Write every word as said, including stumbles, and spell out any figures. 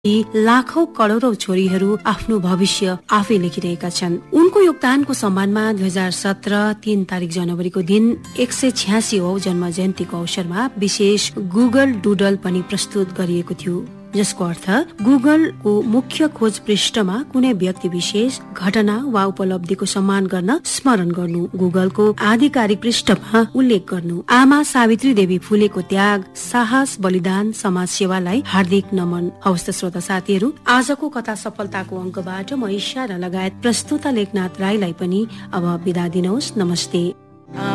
लाखौं करोडौं छोरीहरू आफ्नो भविष्य आफै लेखिरहेका छन्। उनको योगदानको सम्मानमा दुई हजार सत्र तीन तारिक जनवरीको दिन एक सय छ्यासी औं जन्म जयन्तीको अवसरमा विशेष गुगल डुडल पनि प्रस्तुत गरिएको थियो, जसको अर्थ गुगलको मुख्य खोज पृष्ठमा कुनै व्यक्ति विशेष, घटना वा उपलब्धिको सम्मान गर्न स्मरण गर्नु, गुगलको आधिकारिक पृष्ठमा उल्लेख गर्नु। आमा सावित्री देवी फुलेको त्याग, साहस, बलिदान, समाज सेवालाई हार्दिक नमन। हवस् त श्रोता साथीहरू, आजको कथा सफलताको अङ्कबाट म इशारा लगायत प्रस्तुता लेखनाथ राईलाई पनि अब बिदा दिनुहोस्। नमस्ते।